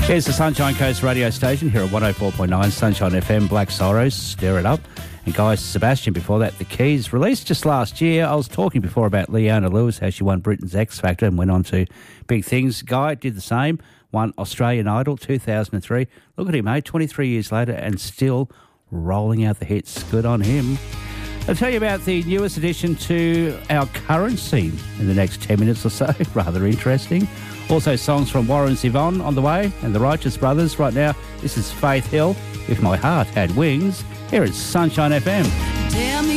Here's the Sunshine Coast radio station here at 104.9 Sunshine FM, Black Sorrows, Stir It Up. And Guy Sebastian before that, The Keys, released just last year. I was talking before about Leona Lewis, how she won Britain's X Factor and went on to big things. Guy did the same, won Australian Idol 2003. Look at him, 23 years later and still rolling out the hits. Good on him. I'll tell you about the newest addition to our current scene in the next 10 minutes or so. Rather interesting. Also songs from Warren Zevon on the way and the Righteous Brothers. Right now, this is Faith Hill, If My Heart Had Wings, here at Sunshine FM.